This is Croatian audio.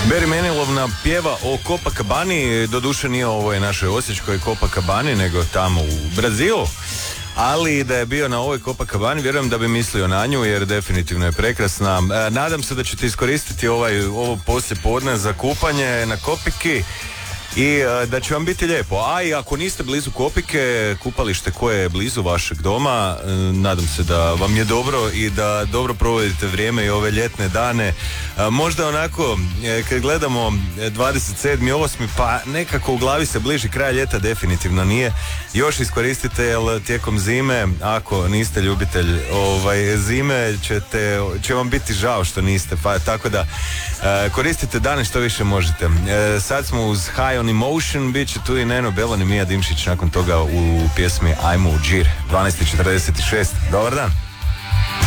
Barry Manilow nam pjeva o Copacabani, doduše nije o ovoj našoj osječkoj Copacabani, nego tamo u Brazilu. Ali da je bio na ovoj Copacabani, vjerujem da bi mislio na nju, jer definitivno je prekrasna. Nadam se da ćete iskoristiti ovo poslijepodne za kupanje na Kopiki i da će vam biti lijepo. A i ako niste blizu Kopike, kupalište koje je blizu vašeg doma, nadam se da vam je dobro i da dobro provodite vrijeme i ove ljetne dane. Možda onako, kad gledamo 27.8. pa nekako u glavi se bliži kraj ljeta, definitivno nije. Još iskoristite, jer tijekom zime, ako niste ljubitelj zime, će vam biti žao što niste, pa tako da koristite dane što više možete. Sad smo uz High on Emotion, bit će tu i Neno Belon i Mija Dimšić nakon toga u pjesmi Ajmo u džir. 12.46, dobar dan.